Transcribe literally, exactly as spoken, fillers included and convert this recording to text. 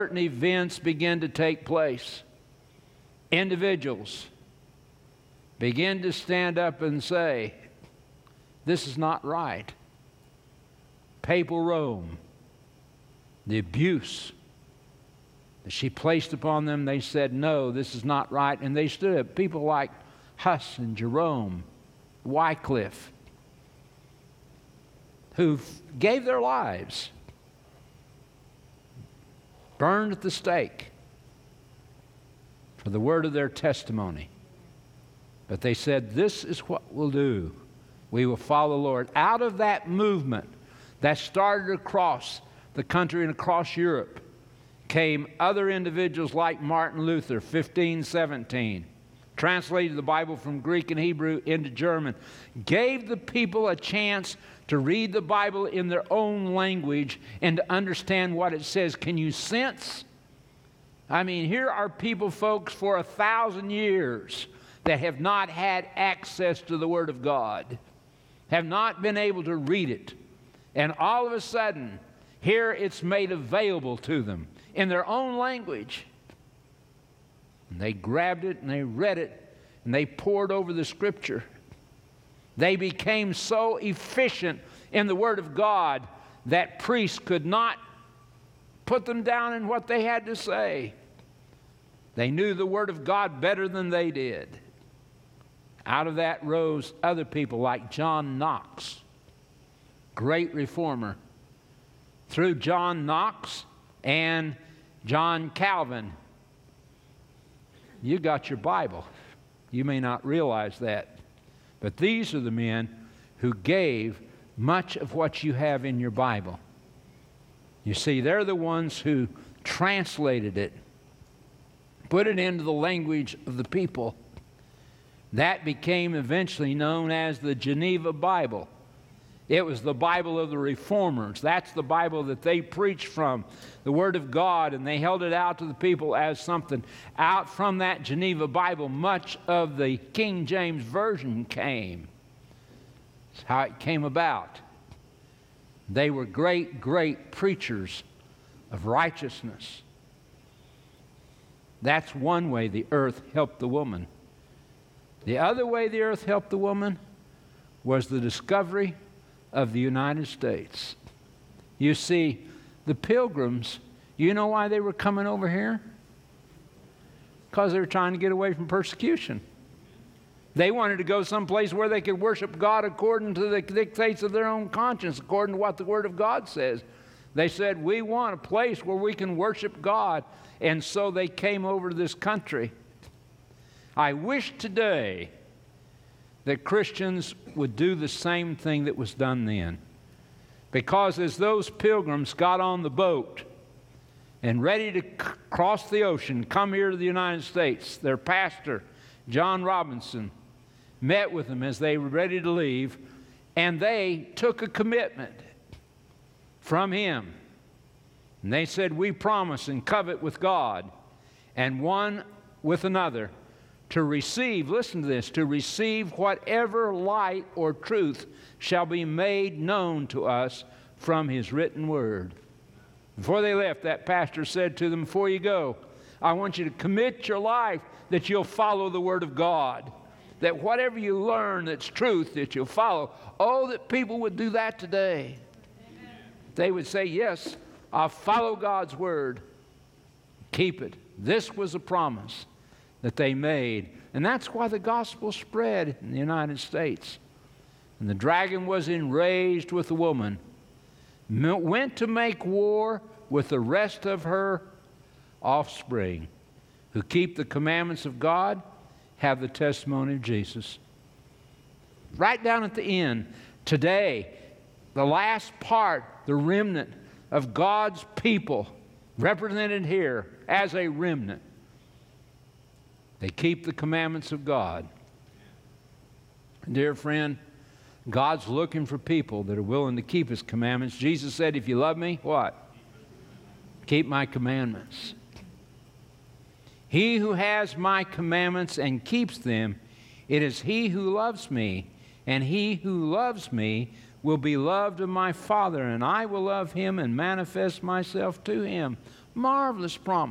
certain events begin to take place. Individuals begin to stand up and say, this is not right. Papal Rome, the abuse that she placed upon them, they said, no, this is not right. And they stood up. People like Huss and Jerome, Wycliffe, who gave their lives, burned at the stake for the word of their testimony. But they said, this is what we'll do. We will follow the Lord. Out of that movement that started across the country and across Europe came other individuals like Martin Luther, fifteen seventeen, translated the Bible from Greek and Hebrew into German, gave the people a chance to read the Bible in their own language and to understand what it says. Can you sense? I mean, here are people, folks, for a thousand years that have not had access to the Word of God, have not been able to read it. And all of a sudden, here it's made available to them in their own language. And they grabbed it and they read it and they pored over the Scripture. They became so efficient in the Word of God that priests could not put them down in what they had to say. They knew the Word of God better than they did. Out of that rose other people like John Knox, great reformer. Through John Knox and John Calvin, you got your Bible. You may not realize that. But these are the men who gave much of what you have in your Bible. You see, they're the ones who translated it, put it into the language of the people. That became eventually known as the Geneva Bible. It was the Bible of the Reformers. That's the Bible that they preached from, the Word of God, and they held it out to the people as something. Out from that Geneva Bible, much of the King James Version came. That's how it came about. They were great, great preachers of righteousness. That's one way the earth helped the woman. The other way the earth helped the woman was the discovery of the United States. You see, the Pilgrims, you know why they were coming over here? Because they were trying to get away from persecution. They wanted to go someplace where they could worship God according to the dictates of their own conscience, according to what the Word of God says. They said, we want a place where we can worship God. And so they came over to this country. I wish today that Christians would do the same thing that was done then. Because as those pilgrims got on the boat and ready to c- cross the ocean, come here to the United States, their pastor, John Robinson, met with them as they were ready to leave, and they took a commitment from him. And they said, we promise and covet with God and one with another to receive, listen to this, to receive whatever light or truth shall be made known to us from His written word. Before they left, that pastor said to them, before you go, I want you to commit your life that you'll follow the Word of God. That whatever you learn that's truth, that you'll follow. Oh, that people would do that today. Amen. They would say, yes, I'll follow God's Word. Keep it. This was a promise that they made. And that's why the gospel spread in the United States. And the dragon was enraged with the woman, went to make war with the rest of her offspring, who keep the commandments of God, have the testimony of Jesus. Right down at the end, today, the last part, the remnant of God's people, represented here as a remnant. They keep the commandments of God. Dear friend, God's looking for people that are willing to keep His commandments. Jesus said, if you love me, what? Keep my commandments. He who has my commandments and keeps them, it is he who loves me, and he who loves me will be loved of my Father, and I will love him and manifest myself to him. Marvelous promise.